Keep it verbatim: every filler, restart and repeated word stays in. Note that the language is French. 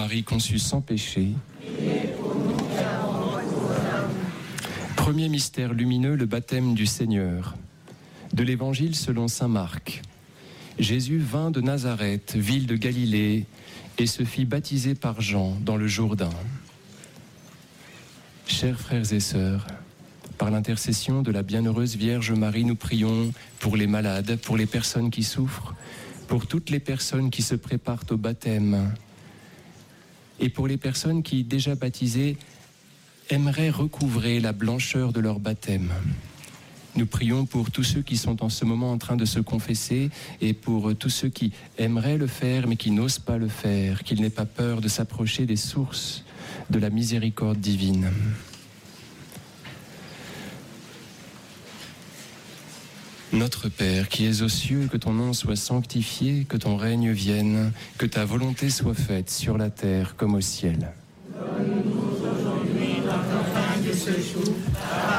Marie conçue sans péché. Premier mystère lumineux, le baptême du Seigneur. De l'Évangile selon saint Marc. Jésus vint de Nazareth, ville de Galilée, et se fit baptiser par Jean dans le Jourdain. Chers frères et sœurs, par l'intercession de la bienheureuse Vierge Marie, nous prions pour les malades, pour les personnes qui souffrent, pour toutes les personnes qui se préparent au baptême et pour les personnes qui, déjà baptisées, aimeraient recouvrer la blancheur de leur baptême. Nous prions pour tous ceux qui sont en ce moment en train de se confesser et pour tous ceux qui aimeraient le faire mais qui n'osent pas le faire, qu'ils n'aient pas peur de s'approcher des sources de la miséricorde divine. Notre Père, qui es aux cieux, que ton nom soit sanctifié, que ton règne vienne, que ta volonté soit faite sur la terre comme au ciel. Donne-nous aujourd'hui notre pain de ce jour.